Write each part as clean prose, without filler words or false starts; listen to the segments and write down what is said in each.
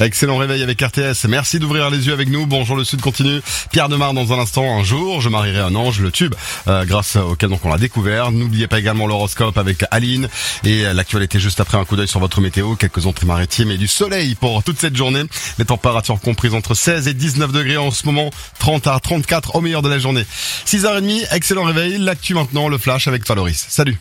Excellent réveil avec RTS. Merci d'ouvrir les yeux avec nous. Bonjour le Sud continue. Pierre Demar dans un instant. Un jour, je marierai un ange, le tube, grâce auquel donc on l'a découvert. N'oubliez pas également l'horoscope avec Aline et l'actualité juste après, un coup d'œil sur votre météo. Quelques entrées maritimes et du soleil pour toute cette journée. Les températures comprises entre 16 et 19 degrés en ce moment. 30 à 34 au meilleur de la journée. 6h30, excellent réveil. L'actu maintenant, le flash avec toi Loris. Salut.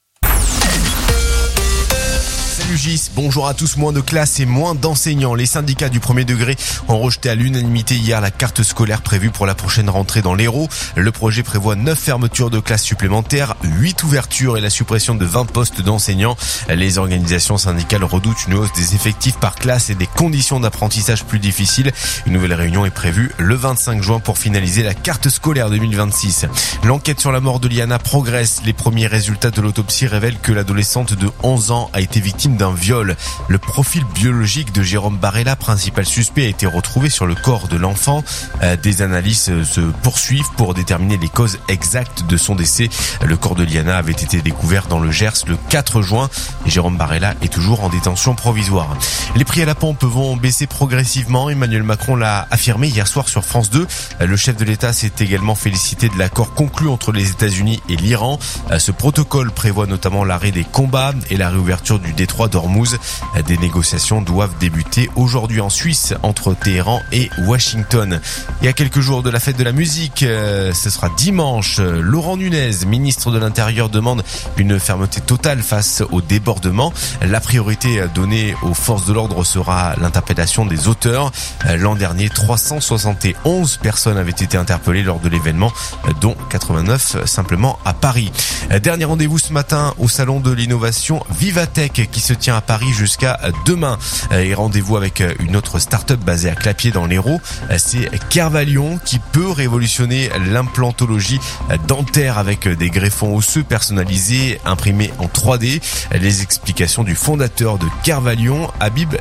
Salut Gis, bonjour à tous. Moins de classes et moins d'enseignants. Les syndicats du premier degré ont rejeté à l'unanimité hier la carte scolaire prévue pour la prochaine rentrée dans l'Hérault. Le projet prévoit 9 fermetures de classes supplémentaires, 8 ouvertures et la suppression de 20 postes d'enseignants. Les organisations syndicales redoutent une hausse des effectifs par classe et des conditions d'apprentissage plus difficiles. Une nouvelle réunion est prévue le 25 juin pour finaliser la carte scolaire 2026. L'enquête sur la mort de Liana progresse. Les premiers résultats de l'autopsie révèlent que l'adolescente de 11 ans a été victime d'un viol. Le profil biologique de Jérôme Barella, principal suspect, a été retrouvé sur le corps de l'enfant. Des analyses se poursuivent pour déterminer les causes exactes de son décès. Le corps de Liana avait été découvert dans le Gers le 4 juin et Jérôme Barella est toujours en détention provisoire. Les prix à la pompe vont baisser progressivement. Emmanuel Macron l'a affirmé hier soir sur France 2. Le chef de l'État s'est également félicité de l'accord conclu entre les États-Unis et l'Iran. Ce protocole prévoit notamment l'arrêt des combats et la réouverture du détroit d'Ormuz. Des négociations doivent débuter aujourd'hui en Suisse entre Téhéran et Washington. Et à quelques jours de la fête de la musique, ce sera dimanche. Laurent Nunez, ministre de l'Intérieur, demande une fermeté totale face au débordement. La priorité donnée aux forces de l'ordre sera l'interpellation des auteurs. L'an dernier, 371 personnes avaient été interpellées lors de l'événement, dont 89 simplement à Paris. Dernier rendez-vous ce matin au salon de l'innovation Vivatech qui se tient à Paris jusqu'à demain. Et rendez-vous avec une autre start-up basée à Clapier dans l'Hérault. C'est Kervalion qui peut révolutionner l'implantologie dentaire avec des greffons osseux personnalisés imprimés en 3D. Les explications du fondateur de Kervalion, Habib